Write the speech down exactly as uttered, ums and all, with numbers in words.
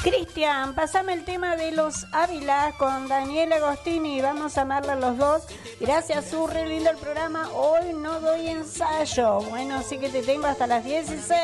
Cristian, pasame el tema de los Ávila con Daniel Agostini. Vamos a amarla los dos. Gracias, Su, re lindo el programa. Hoy no doy ensayo. Bueno, sí que te tengo hasta las dieciséis.